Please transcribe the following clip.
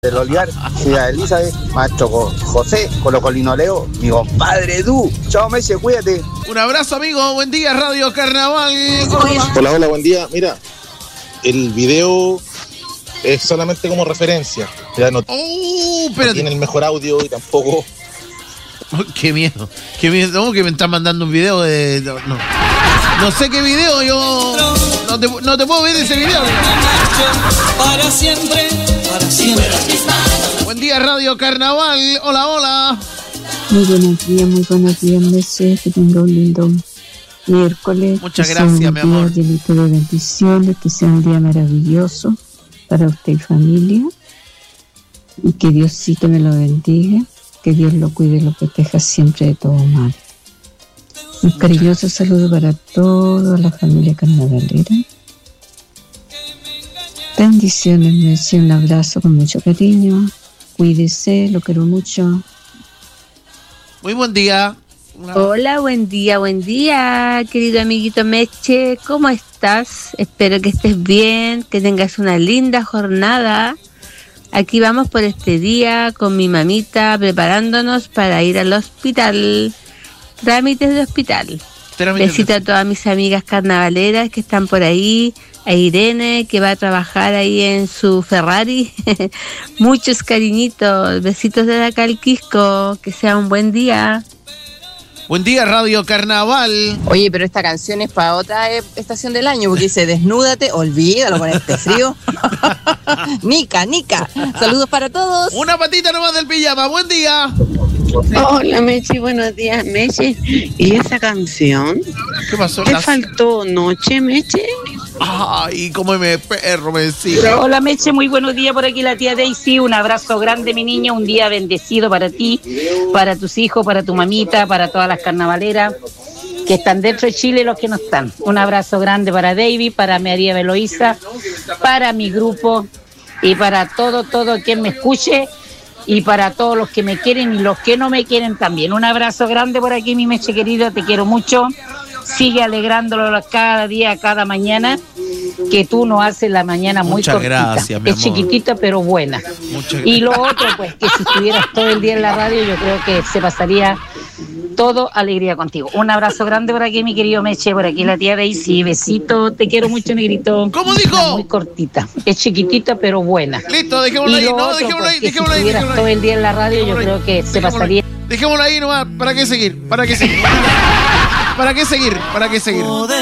del Olivar, Ciudad Elizabeth, Maestro José, Colocolino Leo, mi compadre Du. Chao, Messi, cuídate. Un abrazo, amigo. Buen día, Radio Carnaval. Hola, buen día. Mira, el video es solamente como referencia. Ya no tiene el mejor audio y tampoco... Oh, qué miedo. ¿Cómo que me están mandando un video de...? No sé qué video, yo... No te puedo ver ese video. Para siempre, para siempre. Buen día, Radio Carnaval. Hola. Muy buenos días, Messi. Que tenga un lindo miércoles. Muchas gracias, mi amor. Un día llenito de bendiciones, que sea un día maravilloso para usted y familia. Y que Diosito me lo bendiga. Que Dios lo cuide y lo proteja siempre de todo mal. Un cariñoso saludo para toda la familia carnavalera. Bendiciones, Messi. Un abrazo con mucho cariño. Cuídese, lo quiero mucho. Muy buen día. Hola, buen día, querido amiguito Meche. ¿Cómo estás? Espero que estés bien, que tengas una linda jornada. Aquí vamos por este día con mi mamita preparándonos para ir al hospital. Trámites de hospital. Besito a todas mis amigas carnavaleras que están por ahí. A Irene, que va a trabajar ahí en su Ferrari. Muchos cariñitos. Besitos desde acá al Quisco. Que sea un buen día. Buen día, Radio Carnaval. Oye, pero esta canción es para otra estación del año, porque dice desnúdate, olvídalo con este frío. Nica. Saludos para todos. Una patita nomás del pijama. Buen día. Hola, Mechi, buenos días, Mechi. ¿Y esa canción? ¿Qué pasó? ¿Te faltó noche, Mechi? Ay, cómo me perro, me decía. Hola, Meche, muy buenos días por aquí la tía Daisy. Un abrazo grande, mi niño. Un día bendecido para ti, para tus hijos, para tu mamita, para todas las carnavaleras que están dentro de Chile y los que no están. Un abrazo grande para David, para María Beloísa, para mi grupo y para todo quien me escuche y para todos los que me quieren y los que no me quieren también. Un abrazo grande por aquí, mi Meche querido, te quiero mucho. Sigue alegrándolo cada día, cada mañana, que tú nos haces la mañana muy Muchas cortita. gracias, mi es amor. Chiquitita pero buena. Y lo otro, pues, que si estuvieras todo el día en la radio, yo creo que se pasaría todo alegría contigo. Un abrazo grande por aquí, mi querido Meche, por aquí la tía Daisy. Besito, te quiero mucho, negrito. ¿Cómo dijo? Está muy cortita. Es chiquitita pero buena. Listo, dejémoslo ahí. No, dejémoslo ahí. Si estuvieras todo el día en la radio, yo creo que se pasaría. Dejémoslo ahí nomás. ¿Para qué seguir? ¿Para qué seguir?